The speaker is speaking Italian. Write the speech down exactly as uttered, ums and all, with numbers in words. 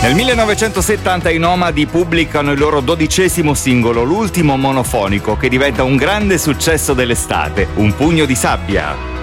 Nel millenovecentosettanta i Nomadi pubblicano il loro dodicesimo singolo, l'ultimo monofonico, che diventa un grande successo dell'estate, Un pugno di sabbia.